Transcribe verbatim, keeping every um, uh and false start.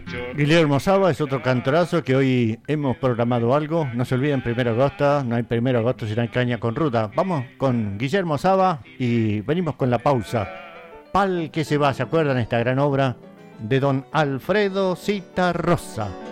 Guillermo Saba es otro cantorazo que hoy hemos programado algo. No se olviden, primero de agosto, no hay primero de agosto si no hay caña con ruta. Vamos con Guillermo Saba y venimos con la pausa. Pal que se va, ¿se acuerdan esta gran obra de don Alfredo Citarrosa?